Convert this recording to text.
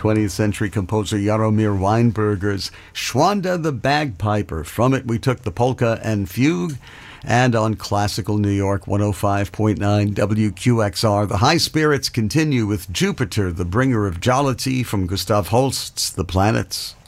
20th century composer Jaromir Weinberger's Schwanda the Bagpiper. From it, we took the polka and fugue. And on Classical New York 105.9 WQXR, the high spirits continue with Jupiter, the bringer of jollity, from Gustav Holst's The Planets.